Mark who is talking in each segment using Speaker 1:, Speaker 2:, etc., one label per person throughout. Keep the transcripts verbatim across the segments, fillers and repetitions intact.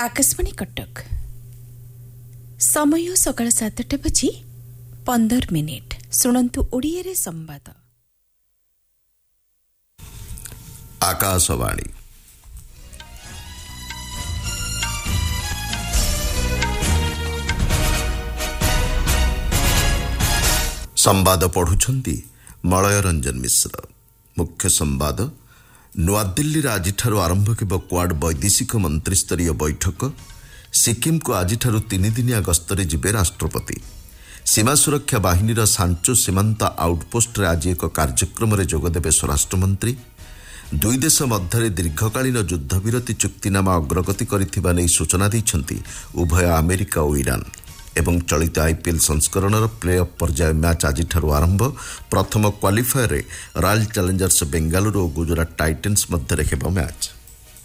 Speaker 1: आकाशवाणी कटक समय सकाळ सातटा बजी पंदर मिनिट शुणु ओडिया संवाद
Speaker 2: आकाशवाणी संवाद पढ़ुछंती मलय रंजन मिश्र। मुख्य संवाद नुआदिल्ली आज आरंभ केब क्वाड वैदेशिक मंत्रीस्तरीय बैठक। सिक्किम को आज तीन दिनिया गस्तरे जिबे राष्ट्रपति। सीमा सुरक्षा बाहिनीर सांचो सीमांत आउटपोस्ट रे आज एक कार्यक्रम रे जोगदेबे स्वराष्ट्रमंत्री। दुई देश मध्य दीर्घकालीन युद्धविरति चुक्तिनामा अग्रगति करिथिबा नै सूचना दैछंती उभय अमेरिका और ईरान। एवं चलित आईपीएल संस्करणर प्ले ऑफ पर्याय मैच आज आरंभ। प्रथम क्वालिफायर रे रॉयल चैलेंजर्स बेंगालुरु और गुजरात टाइटन्स मध्य हेब मैच।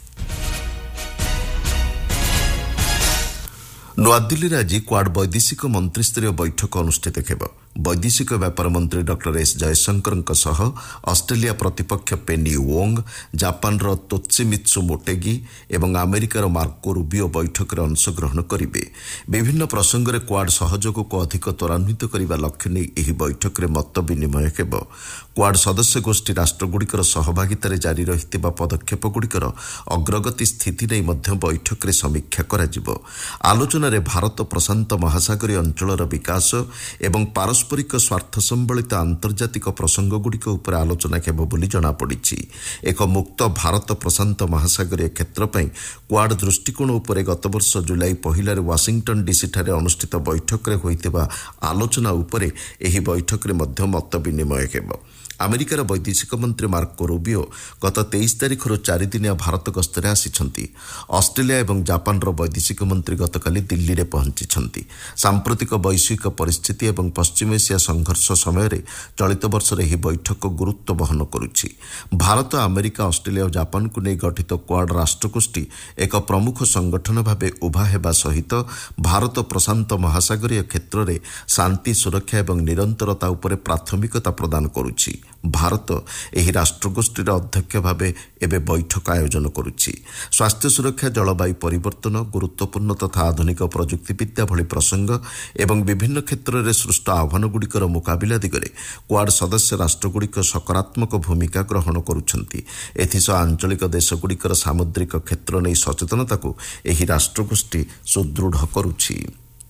Speaker 2: नुआदिल्ली आज क्वाड वैदेशिक मंत्रीस्तरीय बैठक अनुष्ठित हेब। वैदेशिक व्यापार मंत्री डॉक्टर एस जयशंकर सह ऑस्ट्रेलिया प्रतिपक्ष पेनी वोंग, जापान तोत्सिमित्सु मोटेगी एवं अमेरिकार मार्को रूबियो बैठक में अंशग्रहण करेंगे। विभिन्न प्रसंग में क्वाड सहयोग को अधिक त्वरान्वित करने लक्ष्य नहीं यह बैठक में मत विनिमय हेब। क्वाड सदस्य गोष्ठी राष्ट्रगुड़िकर सहभागितार जारी रही पदक्षेपगुड़िकर अग्रगति स्थिति नहीं बैठक में समीक्षा कराजिबो। आलोचना रे भारत प्रशांत महासागरीय अंचलर विकास एवं पारस्परिक स्वार्थ संबलित आंतर्जातिक प्रसंगगुड़िक उपर आलोचना हेब बोली जनापड़ी। एक मुक्त भारत प्रशांत महासागरीय क्षेत्र पर क्वाड दृष्टिकोण उपर गत वर्ष जुलाई पहिलार वाशिंगटन डीसी ठारे अनुष्ठित बैठक में होइतिबा आलोचना उपर एही बैठक में मध्य मत विनिमय हेब। अमेरिकार वैदेशिक मंत्री मार्को रूबियो गत तेईस तारिखर चारिदिनिया भारत गस्तरे आसिछंती। ऑस्ट्रेलिया और जापान वैदेशिक मंत्री गतकाली दिल्ली में पहुंची। सांप्रतिक वैश्विक परिस्थिति और पश्चिम एशिया संघर्ष समय चलित वर्ष यह बैठक गुरुत्व बहन करुछि। भारत, अमेरिका, ऑस्ट्रेलिया और जापान को नहीं गठित क्वाड राष्ट्रगोष्ठी एक प्रमुख संगठन भाव उभा हेबा सहित भारत प्रशांत महासागरीय क्षेत्र में शांति, सुरक्षा और निरंतरता उपर प्राथमिकता प्रदान करुछि। भारत एही राष्ट्रगोष्ठीर अध्यक्ष भाव एवं बैठक आयोजन करुछि। स्वास्थ्य सुरक्षा, जलवायु परिवर्तन, गुरुत्वपूर्ण तथा आधुनिक प्रजुक्तिविद्या भली प्रसंग एवं विभिन्न क्षेत्र में सृष्ट आह्वानगुड़िकर मुकाबिला दिगरे क्वाड सदस्य राष्ट्रगुड़िक सकारात्मक भूमिका ग्रहण करुछंती। एथिसह आंचलिक देशगुड़िकर सामुद्रिक क्षेत्र नहीं सचेतनता को एही राष्ट्रगोष्ठी सुदृढ़ करुछि।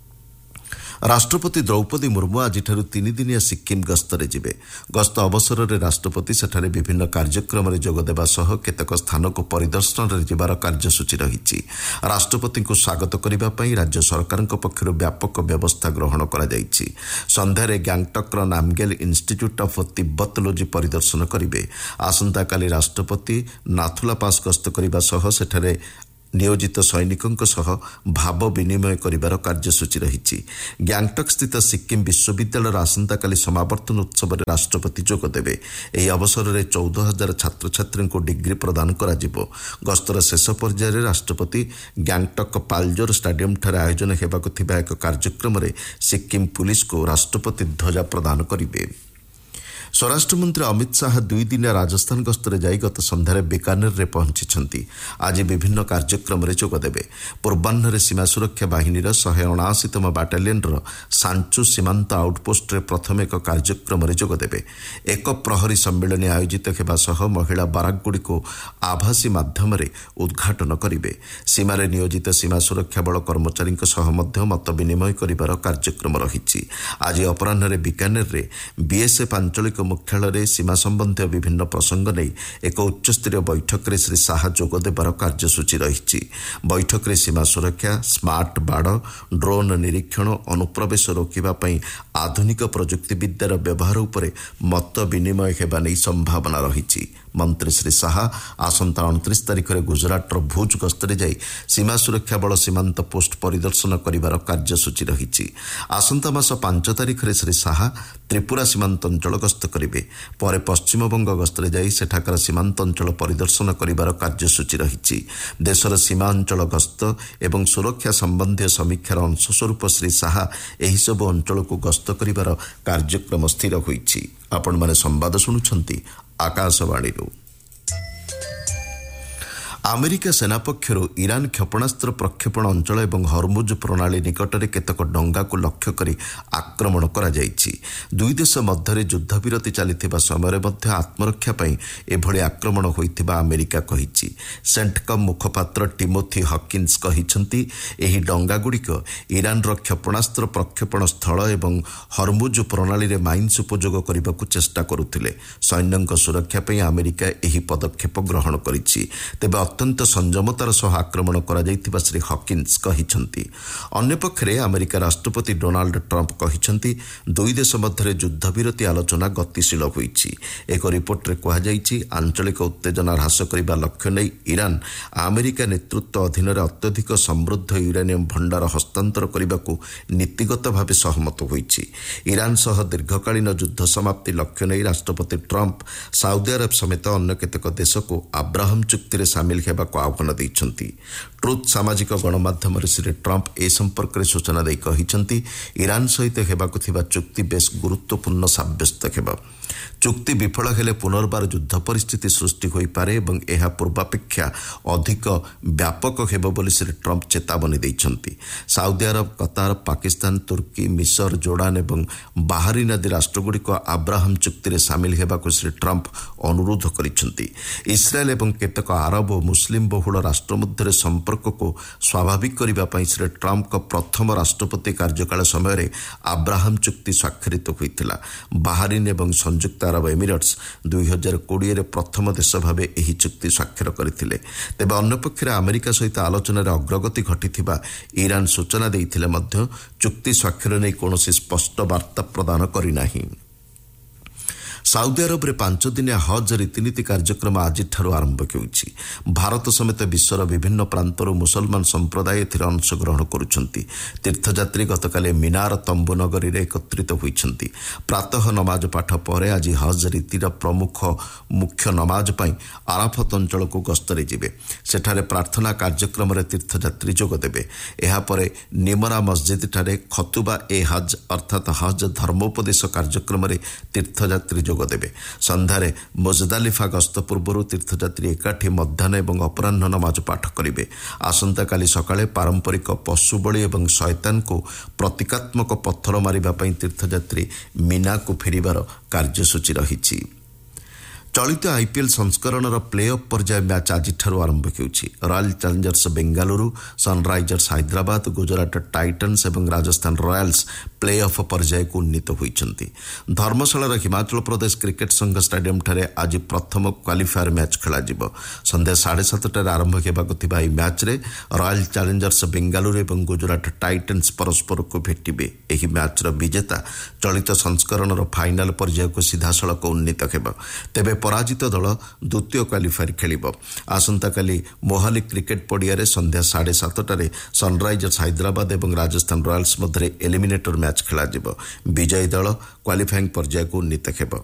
Speaker 2: राष्ट्रपति द्रौपदी मुर्मू आज तीन दिनिया सिक्किम गस्तरे जिबे। गस्त अवसर में राष्ट्रपति सेठारे विभिन्न कार्यक्रम में जोगदेवा सह केतेक स्थान को परिदर्शन में जिबार कार्यसूची रही। राष्ट्रपति को स्वागत करने पर राज्य सरकार पक्षर व्यापक व्यवस्था ग्रहण करा जायछि। संध्यारे गैंगटकर नामगेल इंस्टीट्यूट ऑफ तिब्बतोलॉजी परिदर्शन करेंगे। आसंता काली राष्ट्रपति नाथुला पास गस्त करने सह सेठारे नियोजित सैनिकों सह भाव विनिमय करिबार कार्यसूची रही। गैंगटक स्थित सिक्किम विश्वविद्यालय आसंता काली समावर्तन उत्सव में राष्ट्रपति जोगदेवे। यह अवसर में चौदह हजार छात्र छात्री को डिग्री प्रदान कराजिबो। गस्तर शेष पर्याय राष्ट्रपति गैंगटक पाल्जोर स्टाडियम ठारे आयोजन हेबाकु थिबा एक कार्यक्रम में सिक्किम पुलिस को राष्ट्रपति ध्वजा प्रदान करिबे। स्वराष्ट्र मंत्री अमित शाह दुई दिनिया राजस्थान गस्तरे जाई गत संध्यारे बीकानेर रे पहुंची। आज विभिन्न कार्यक्रम में जोगदेवे। पूर्वाह्न सीमा सुरक्षा बाहिनीर शहे अणाशीतम बाटालियन सांचो सीमांत आउटपोस्ट रे प्रथम एक कार्यक्रम में जोगदेवे। एक प्रहरी सम्मेलन आयोजित हेबा सह महिला बाराकगुड़ी को आभासी माध्यम उद्घाटन करेंगे। सीमार नियोजित सीमा सुरक्षा बल कर्मचारी मत विनिमय कर कार्यक्रम रही। आज अपराह्न बीकानेर रे बीएसएफ आंचलिक मुख्यालय सीमा संबंधी विभिन्न प्रसंग नहीं एक उच्चस्तरीय बैठक में श्री शाह जोगदेवार कार्यसूची रही। बैठक में सीमा सुरक्षा, स्मार्ट बाड़, ड्रोन निरीक्षण, अनुप्रवेश रोकने आधुनिक प्रजुक्तिविद्यार व्यवहार उपर मत विनिमय हेबा नहीं संभावना रही। मंत्री श्री शाह आसंता उनतीस तारिख में गुजरात भुज गस्तरे जाई सीमा सुरक्षा बल सीमांत पोस्ट परिदर्शन करिबार कार्यसूची रही। आसंता मास पांच तारिख में श्री शाह त्रिपुरा सीमांत अंचल गस्त करेंगे। पर पश्चिमबंग गस्तरे जाई सेठाकार सीमांत अंचल परिदर्शन करिबार कार्यसूची रही। देशर सीमा अंचल गस्त एवं सुरक्षा संबंधी समीक्षार अंशस्वरूप श्री शाह एही सब अंचल को गस्त करिबार कार्यक्रम स्थिर होईछि। आपण माने संवाद सुनुछंती आकाशवाणी। ଆମେରିକା ସେନା ପକ୍ଷରୁ ଇରାନ କ୍ଷେପଣାସ୍ତ୍ର ପ୍ରକ୍ଷେପଣ ଅଞ୍ଚଳ ଏବଂ ହରମୁଜ ପ୍ରଣାଳୀ ନିକଟରେ କେତେକ ଡଙ୍ଗାକୁ ଲକ୍ଷ୍ୟ କରି ଆକ୍ରମଣ କରାଯାଇଛି। ଦୁଇ ଦେଶ ମଧ୍ୟରେ ଯୁଦ୍ଧବିରତି ଚାଲିଥିବା ସମୟରେ ମଧ୍ୟ ଆତ୍ମରକ୍ଷା ପାଇଁ ଏଭଳି ଆକ୍ରମଣ ହୋଇଥିବା ଆମେରିକା କହିଛି। ସେଣ୍ଟକମ୍ ମୁଖପାତ୍ର ଟିମୋଥି ହକିନ୍ସ କହିଛନ୍ତି, ଏହି ଡଙ୍ଗାଗୁଡ଼ିକ ଇରାନର କ୍ଷେପଣାସ୍ତ୍ର ପ୍ରକ୍ଷେପଣ ସ୍ଥଳ ଏବଂ ହରମୁଜ ପ୍ରଣାଳୀରେ ମାଇନ୍ସ ଉପଯୋଗ କରିବାକୁ ଚେଷ୍ଟା କରୁଥିଲେ। ସୈନ୍ୟଙ୍କ ସୁରକ୍ଷା ପାଇଁ ଆମେରିକା ଏହି ପଦକ୍ଷେପ ଗ୍ରହଣ କରିଛି। ତେବେ ଅତ୍ୟନ୍ତ ସଂଯମତାର ସହ ଆକ୍ରମଣ କରାଯାଇଥିବା ଶ୍ରୀ ହକିନ୍ସ କହିଛନ୍ତି। ଅନ୍ୟପକ୍ଷରେ ଆମେରିକା ରାଷ୍ଟ୍ରପତି ଡୋନାଲ୍ଡ ଟ୍ରମ୍ପ କହିଛନ୍ତି, ଦୁଇ ଦେଶ ମଧ୍ୟରେ ଯୁଦ୍ଧବିରତି ଆଲୋଚନା ଗତିଶୀଳ ହୋଇଛି। ଏକ ରିପୋର୍ଟରେ କୁହାଯାଇଛି, ଆଞ୍ଚଳିକ ଉତ୍ତେଜନା ହ୍ରାସ କରିବା ଲକ୍ଷ୍ୟ ନେଇ ଇରାନ ଆମେରିକା ନେତୃତ୍ୱ ଅଧୀନରେ ଅତ୍ୟଧିକ ସମୃଦ୍ଧ ୟୁରାନିୟମ୍ ଭଣ୍ଡାର ହସ୍ତାନ୍ତର କରିବାକୁ ନୀତିଗତ ଭାବେ ସହମତ ହୋଇଛି। ଇରାନ ସହ ଦୀର୍ଘକାଳୀନ ଯୁଦ୍ଧ ସମାପ୍ତି ଲକ୍ଷ୍ୟ ନେଇ ରାଷ୍ଟ୍ରପତି ଟ୍ରମ୍ପ ସାଉଦି ଆରବ ସମେତ ଅନ୍ୟ କେତେକ ଦେଶକୁ ଆବ୍ରାହମ ଚୁକ୍ତିରେ ସାମିଲ ହେବାକୁ ଆହ୍ୱାନ ଦେଇଛନ୍ତି। ଟ୍ରୁଥ୍ ସାମାଜିକ ଗଣମାଧ୍ୟମରେ ଶ୍ରୀ ଟ୍ରମ୍ପ ଏ ସମ୍ପର୍କରେ ସୂଚନା ଦେଇ କହିଛନ୍ତି, ଇରାନ ସହିତ ହେବାକୁ ଥିବା ଚୁକ୍ତି ବେଶ୍ ଗୁରୁତ୍ୱପୂର୍ଣ୍ଣ ସାବ୍ୟସ୍ତ ହେବ। ଚୁକ୍ତି ବିଫଳ ହେଲେ ପୁନର୍ବାର ଯୁଦ୍ଧ ପରିସ୍ଥିତି ସୃଷ୍ଟି ହୋଇପାରେ ଏବଂ ଏହା ପୂର୍ବାପେକ୍ଷା ଅଧିକ ବ୍ୟାପକ ହେବ ବୋଲି ଶ୍ରୀ ଟ୍ରମ୍ପ ଚେତାବନୀ ଦେଇଛନ୍ତି। ସାଉଦି ଆରବ, କତାର, ପାକିସ୍ତାନ, ତୁର୍କୀ, ମିଶର, ଜୋର୍ଡାନ ଏବଂ ବାହାରିନ୍ ଆଦି ରାଷ୍ଟ୍ରଗୁଡ଼ିକ ଆବ୍ରାହମ ଚୁକ୍ତିରେ ସାମିଲ ହେବାକୁ ଶ୍ରୀ ଟ୍ରମ୍ପ ଅନୁରୋଧ କରିଛନ୍ତି। ଇସ୍ରାଏଲ ଏବଂ କେତେକ ଆରବ ଓ ମୁସଲିମ ବହୁଳ ରାଷ୍ଟ୍ର ମଧ୍ୟରେ ସମ୍ପର୍କକୁ ସ୍ୱାଭାବିକ କରିବା ପାଇଁ ଶ୍ରୀ ଟ୍ରମ୍ପଙ୍କ ପ୍ରଥମ ରାଷ୍ଟ୍ରପତି କାର୍ଯ୍ୟକାଳ ସମୟରେ ଆବ୍ରାହମ ଚୁକ୍ତି ସ୍ୱାକ୍ଷରିତ ହୋଇଥିଲା। ବାହାରିନ୍ ଏବଂ ସଂଯୁକ୍ତ ଆରବ ଏମିରେଟ୍ସ ଦୁଇ ହଜାର କୋଡ଼ିଏରେ ପ୍ରଥମ ଦେଶ ଭାବେ ଏହି ଚୁକ୍ତି ସ୍ୱାକ୍ଷର କରିଥିଲେ। ତେବେ ଅନ୍ୟପକ୍ଷରେ ଆମେରିକା ସହିତ ଆଲୋଚନାରେ ଅଗ୍ରଗତି ଘଟିଥିବା ଇରାନ ସୂଚନା ଦେଇଥିଲେ ମଧ୍ୟ ଚୁକ୍ତି ସ୍ୱାକ୍ଷର ନେଇ କୌଣସି ସ୍ପଷ୍ଟ ବାର୍ତ୍ତା ପ୍ରଦାନ କରିନାହିଁ। ସାଉଦି ଆରବରେ ପାଞ୍ଚଦିନିଆ ହଜ୍ ରୀତିନୀତି କାର୍ଯ୍ୟକ୍ରମ ଆଜିଠାରୁ ଆରମ୍ଭ ହେଉଛି। ଭାରତ ସମେତ ବିଶ୍ୱର ବିଭିନ୍ନ ପ୍ରାନ୍ତରୁ ମୁସଲମାନ ସମ୍ପ୍ରଦାୟ ଏଥିରେ ଅଂଶଗ୍ରହଣ କରୁଛନ୍ତି। ତୀର୍ଥଯାତ୍ରୀ ଗତକାଲି ମିନାର ତମ୍ବୁ ନଗରୀରେ ଏକତ୍ରିତ ହୋଇଛନ୍ତି। ପ୍ରାତଃ ନମାଜ ପାଠ ପରେ ଆଜି ହଜ୍ ରୀତିର ପ୍ରମୁଖ ମୁଖ୍ୟ ନମାଜ ପାଇଁ ଆରାଫତ ଅଞ୍ଚଳକୁ ଗସ୍ତରେ ଯିବେ। ସେଠାରେ ପ୍ରାର୍ଥନା କାର୍ଯ୍ୟକ୍ରମରେ ତୀର୍ଥଯାତ୍ରୀ ଯୋଗଦେବେ। ଏହାପରେ ନିମରା ମସଜିଦଠାରେ ଖତୁବା ଏ ହଜ୍ ଅର୍ଥାତ୍ ହଜ୍ ଧର୍ମୋପଦେଶ କାର୍ଯ୍ୟକ୍ରମରେ ତୀର୍ଥଯାତ୍ରୀ ଯୋଗଦେବେ। ସନ୍ଧ୍ୟାରେ ମୁଜଦାଲିଫା ଗସ୍ତ ପୂର୍ବରୁ ତୀର୍ଥଯାତ୍ରୀ ଏକାଠି ମଧ୍ୟାହ୍ନ ଏବଂ ଅପରାହ୍ନ ନମାଜ ପାଠ କରିବେ। ଆସନ୍ତାକାଲି ସକାଳେ ପାରମ୍ପରିକ ପଶୁବଳି ଏବଂ ଶୟତାନକୁ ପ୍ରତୀକାତ୍ମକ ପଥର ମାରିବା ପାଇଁ ତୀର୍ଥଯାତ୍ରୀ ମିନାକୁ ଫେରିବାର କାର୍ଯ୍ୟସୂଚୀ ରହିଛି। ଚଳିତ ଆଇପିଏଲ୍ ସଂସ୍କରଣର ପ୍ଲେ ଅଫ୍ ପର୍ଯ୍ୟାୟ ମ୍ୟାଚ୍ ଆଜିଠାରୁ ଆରମ୍ଭ ହେଉଛି। Royal challengers Bengaluru, Sunrisers Hyderabad, Gujarat Titans ଏବଂ ରାଜସ୍ଥାନ ରୟାଲ୍ସ ପ୍ଲେ ଅଫ୍ ପର୍ଯ୍ୟାୟକୁ ଉନ୍ନୀତ ହୋଇଛନ୍ତି। ଧର୍ମଶାଳାର ହିମାଚଳ ପ୍ରଦେଶ କ୍ରିକେଟ୍ ସଂଘ ଷ୍ଟାଡିୟମ୍ଠାରେ ଆଜି ପ୍ରଥମ କ୍ୱାଲିଫାୟାର ମ୍ୟାଚ୍ ଖେଳାଯିବ। ସନ୍ଧ୍ୟା ସାଢ଼େ ସାତଟାରେ ଆରମ୍ଭ ହେବାକୁ ଥିବା ଏହି ମ୍ୟାଚ୍ରେ ରୟାଲ ଚ୍ୟାଲେଞ୍ଜର୍ସ ବେଙ୍ଗାଲୁରୁ ଏବଂ ଗୁଜରାଟ ଟାଇଟନ୍ସ ପରସ୍ପରକୁ ଭେଟିବେ। ଏହି ମ୍ୟାଚ୍ର ବିଜେତା ଚଳିତ ସଂସ୍କରଣର ଫାଇନାଲ୍ ପର୍ଯ୍ୟାୟକୁ ସିଧାସଳଖ ଉନ୍ନୀତ ହେବ। ତେବେ ପରାଜିତ ଦଳ ଦ୍ୱିତୀୟ କ୍ୱାଲିଫାୟାର ଖେଳିବ। ଆସନ୍ତାକାଲି ମୋହାଲି କ୍ରିକେଟ୍ ପଡ଼ିଆରେ ସନ୍ଧ୍ୟା ସାଢ଼େ ସାତଟାରେ ସନ୍ରାଇଜର୍ସ ହାଇଦ୍ରାବାଦ ଏବଂ ରାଜସ୍ଥାନ ରୟାଲ୍ସ ମଧ୍ୟରେ ଏଲିମିନେଟର ମ୍ୟାଚ୍ ଖେଳାଯିବ। ବିଜୟୀ ଦଳ କ୍ୱାଲିଫାଇଂ ପର୍ଯ୍ୟାୟକୁ ଉନ୍ନୀତ ହେବ।